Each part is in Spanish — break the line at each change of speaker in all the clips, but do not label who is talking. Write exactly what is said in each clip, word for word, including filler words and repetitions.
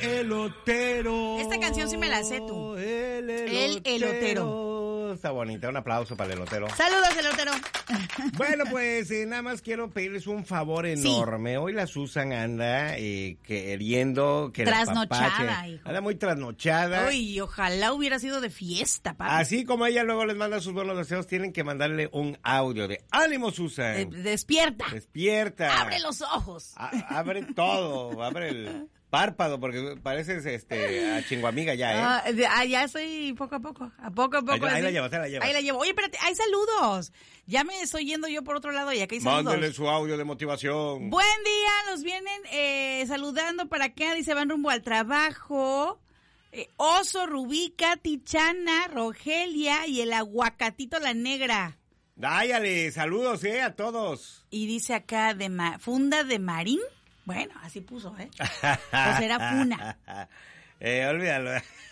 elotero.
Esta canción sí me la sé tú.
El elotero.
El elotero.
Está bonita, un aplauso para el elotero.
Saludos, elotero.
Bueno, pues eh, nada más quiero pedirles un favor enorme. Sí. Hoy la Susan anda eh, queriendo que
trasnochada,
la
hijo.
Anda muy trasnochada.
Uy, ojalá hubiera sido de fiesta, papi.
Así como ella luego les manda sus buenos deseos, tienen que mandarle un audio de ánimo, Susan.
Eh, despierta.
Despierta.
Abre los ojos.
A abre todo, abre el párpado, porque pareces este, a chinguamiga ya, ¿eh?
Ah, de, ah, ya estoy poco a poco, a poco a poco.
Ahí, ahí la llevas, ahí la llevas.
Ahí la llevo. Oye, espérate, hay saludos. Ya me estoy yendo yo por otro lado y acá hay saludos.
Mándele su audio de motivación.
Buen día, nos vienen eh, saludando para acá, dice, van rumbo al trabajo. Eh, Oso, Rubica, Tichana, Rogelia y el aguacatito la negra.
Dáyale, saludos, eh, a todos.
Y dice acá, de ma funda de Marín. Bueno, así puso, ¿eh? O será Funa.
Eh, olvídalo.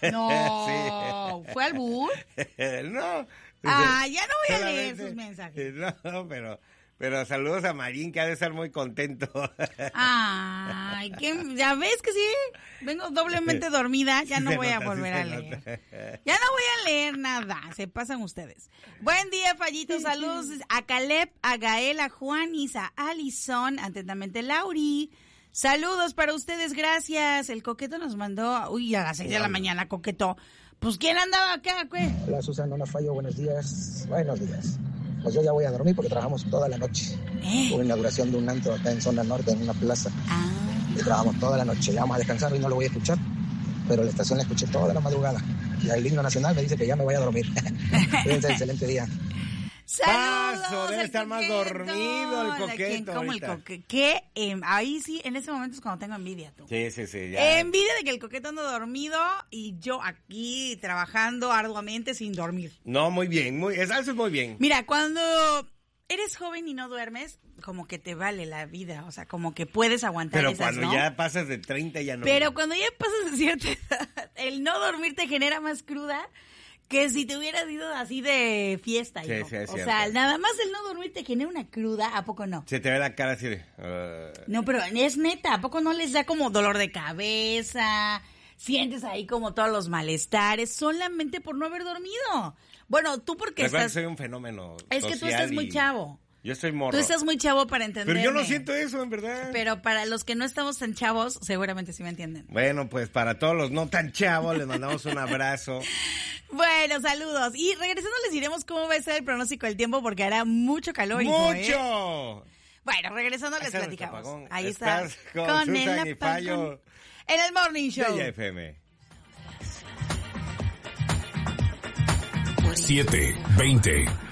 No,
sí.
¿Fue albur?
No.
Ah, ya no voy a
solamente,
leer sus mensajes.
No, pero, pero saludos a Marín, que ha de estar muy contento.
Ay, ¿qué? ¿Ya ves que sí? Vengo doblemente dormida, ya no
se
voy
nota,
a volver
sí
a leer. Ya no voy a leer nada, se pasan ustedes. Buen día, Fallito, saludos a Caleb, a Gael, a Juanis, a Alison, atentamente Lauri. Saludos para ustedes, gracias. El Coqueto nos mandó, uy, a las seis de la mañana, Coqueto. Pues, ¿quién andaba acá, güey?
Hola, Susana, no fallo, buenos días. Buenos días. Pues yo ya voy a dormir porque trabajamos toda la noche.
¿Eh?
Hubo inauguración de un antro acá en zona norte, en una plaza.
Ah.
Y trabajamos toda la noche. Ya vamos a descansar y no lo voy a escuchar. Pero la estación la escuché toda la madrugada. Y el himno nacional me dice que ya me voy a dormir. Cuídense, excelente día.
¡Saludos!
Paso, debe estar más dormido el Coqueto.
¿Cómo el Coqueto? Que eh, ahí sí, en ese momento es cuando tengo envidia, tú.
Sí, sí, sí. Ya.
Envidia de que el Coqueto anda dormido y yo aquí trabajando arduamente sin dormir.
No, muy bien, muy, eso es muy bien.
Mira, cuando eres joven y no duermes, como que te vale la vida, o sea, como que puedes aguantar
Pero
esas,
cuando
¿no?
ya pasas de treinta ya no.
Pero cuando ya pasas de cierta edad, el no dormir te genera más cruda que si te hubieras ido así de fiesta,
sí,
hijo.
sí, es
o
cierto.
sea, nada más el no dormir te genera una cruda, ¿a poco no?
Se te ve la cara así de... Uh...
No, pero es neta, ¿a poco no les da como dolor de cabeza? Sientes ahí como todos los malestares solamente por no haber dormido. Bueno, tú porque
Recuerda
estás...
que soy un fenómeno
Es que tú estás
y...
muy chavo.
Yo estoy morro.
Tú estás muy chavo para entenderme.
Pero yo no siento eso, en verdad.
Pero para los que no estamos tan chavos, seguramente sí me entienden.
Bueno, pues para todos los no tan chavos, les mandamos un abrazo.
Bueno, saludos. Y regresando les diremos cómo va a ser el pronóstico del tiempo porque hará mucho calor.
¡Mucho!
Hijo, ¿eh? Bueno, regresando les platicamos.
Ahí
está.
Estás con, con Susan y Fallo.
En el Morning Show.
De F M.
siete veinte